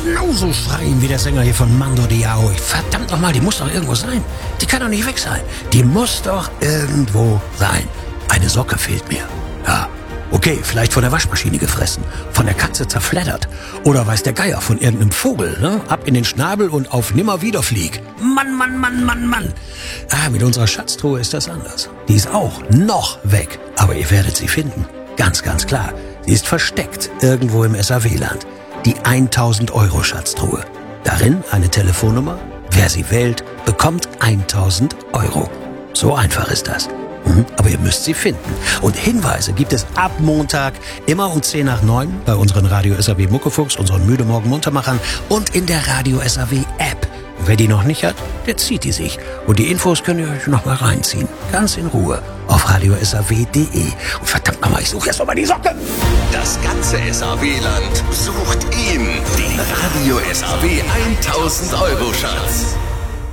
genauso schreien wie der Sänger hier von Mando Diao. Verdammt nochmal, die muss doch irgendwo sein. Die kann doch nicht weg sein. Die muss doch irgendwo sein. Eine Socke fehlt mir. Ja, okay, vielleicht von der Waschmaschine gefressen, von der Katze zerfleddert. Oder weiß der Geier von irgendeinem Vogel, ne? Ab in den Schnabel und auf Nimmerwiederflieg. Mann, Mann, Mann, Mann, Mann. Mit unserer Schatztruhe ist das anders. Die ist auch noch weg. Aber ihr werdet sie finden. Ganz, ganz klar. Sie ist versteckt irgendwo im SAW-Land. Die 1000 Euro Schatztruhe. Darin eine Telefonnummer. Wer sie wählt, bekommt 1000 Euro. So einfach ist das. Aber ihr müsst sie finden. Und Hinweise gibt es ab Montag immer um 10 nach 9 bei unseren Radio SAW Muckefuchs, unseren Müde Morgen Muntermachern und in der Radio SAW App. Und wer die noch nicht hat, der zieht die sich. Und die Infos könnt ihr euch noch mal reinziehen. Ganz in Ruhe auf radiosaw.de. Und verdammt nochmal, ich suche erst noch mal die Socke. Das ganze SAW-Land sucht ihn. Den Radio SAW 1000 Euro Schatz.